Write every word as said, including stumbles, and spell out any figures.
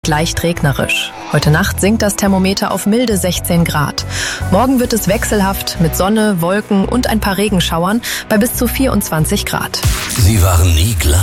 Leicht regnerisch. Heute Nacht sinkt das Thermometer auf milde sechzehn Grad. Morgen wird es wechselhaft mit Sonne, Wolken und ein paar Regenschauern bei bis zu vierundzwanzig Grad. Sie waren nie glatt.